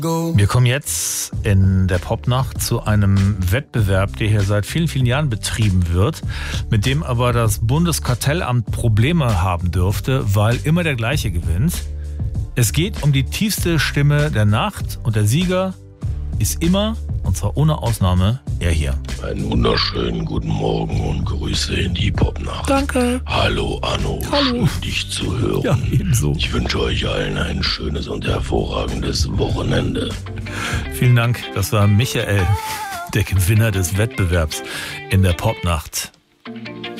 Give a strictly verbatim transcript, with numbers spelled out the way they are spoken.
Wir kommen jetzt in der Popnacht zu einem Wettbewerb, der hier seit vielen, vielen Jahren betrieben wird, mit dem aber das Bundeskartellamt Probleme haben dürfte, weil immer der gleiche gewinnt. Es geht um die tiefste Stimme der Nacht und der Sieger ist immer, und zwar ohne Ausnahme, er hier. Einen wunderschönen guten Morgen und Grüße in die Popnacht. Danke. Hallo Anno, Hallo. schön dich zu hören. Ja, ebenso. Ich wünsche euch allen ein schönes und hervorragendes Wochenende. Vielen Dank, das war Michael, der Gewinner des Wettbewerbs in der Popnacht.